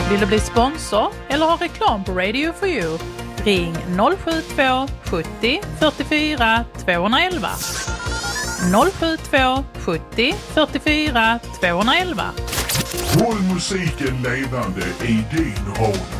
Vill du bli sponsor eller ha reklam på Radio for You? Ring 072 70 44 211. 072 70 44 211. Håll musiken levande i din radio.